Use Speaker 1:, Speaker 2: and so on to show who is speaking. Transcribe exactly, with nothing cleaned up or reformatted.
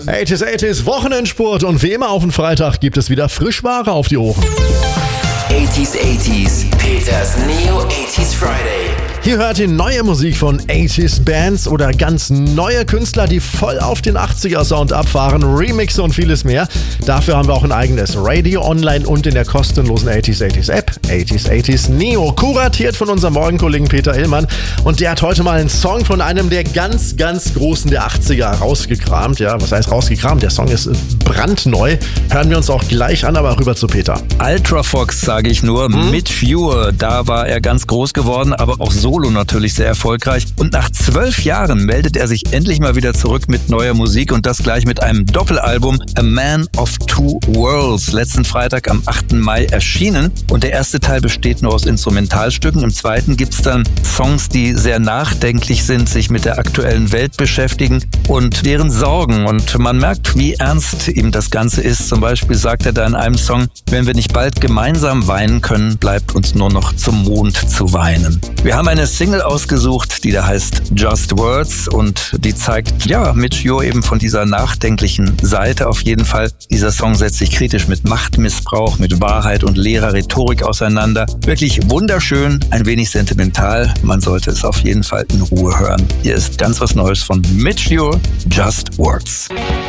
Speaker 1: achtziger achtziger Wochenendspurt und wie immer auf den Freitag gibt es wieder Frischware auf die Ohren.
Speaker 2: achtziger achtziger, Peters Neo achtziger Friday.
Speaker 1: Hier hört ihr neue Musik von achtziger Bands oder ganz neue Künstler, die voll auf den achtziger-Sound abfahren, Remixe und vieles mehr. Dafür haben wir auch ein eigenes Radio online und in der kostenlosen achtziger achtziger App, achtziger achtziger Neo, kuratiert von unserem Morgenkollegen Peter Illmann. Und der hat heute mal einen Song von einem der ganz, ganz Großen der achtziger rausgekramt. Ja, was heißt rausgekramt? Der Song ist brandneu. Hören wir uns auch gleich an, aber rüber zu Peter.
Speaker 3: Ultrafox, sage ich nur, hm? mit Viewer, da war er ganz groß geworden, aber auch Solo natürlich sehr erfolgreich. Und nach zwölf Jahren meldet er sich endlich mal wieder zurück mit neuer Musik und das gleich mit einem Doppelalbum, A Man of Two Worlds, letzten Freitag am achten Mai erschienen. Und der erste Teil besteht nur aus Instrumentalstücken. Im zweiten gibt's dann Songs, die sehr nachdenklich sind, sich mit der aktuellen Welt beschäftigen und deren Sorgen. Und man merkt, wie ernst ihm das Ganze ist. Zum Beispiel sagt er da in einem Song, wenn wir nicht bald gemeinsam weinen können, bleibt uns nur noch zum Mond zu weinen. Wir haben eine Single ausgesucht, die da heißt Just Words und die zeigt, ja, Mitch Ure eben von dieser nachdenklichen Seite auf jeden Fall. Dieser Song setzt sich kritisch mit Machtmissbrauch, mit Wahrheit und leerer Rhetorik auseinander. Wirklich wunderschön, ein wenig sentimental. Man sollte es auf jeden Fall in Ruhe hören. Hier ist ganz was Neues von Mitch Ure, Just Words.